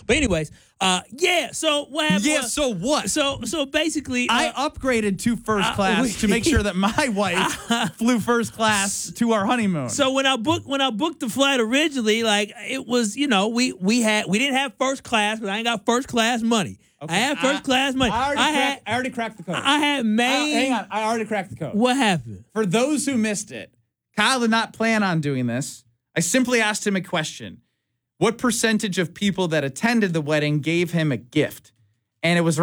But anyways, yeah. So what happened? Yeah, so what? So basically, I upgraded to first class to make sure that my wife flew first class to our honeymoon. So when I booked the flight originally, like it was, we didn't have first class, but I ain't got first class money. Okay. I had first class money. I already cracked the code. I had made. Hang on, I already cracked the code. What happened? For those who missed it, Kyle did not plan on doing this. I simply asked him a question. What percentage of people that attended the wedding gave him a gift? And it was